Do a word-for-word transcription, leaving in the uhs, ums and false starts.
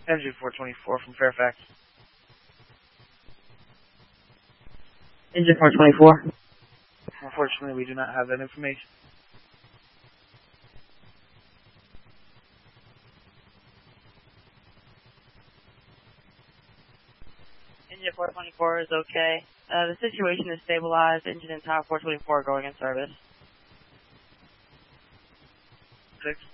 Engine four twenty-four from Fairfax. Engine four twenty-four. Unfortunately, we do not have that information. Engine four twenty-four is okay. Uh, the situation is stabilized. Engine and Tower four twenty-four going in service. Six.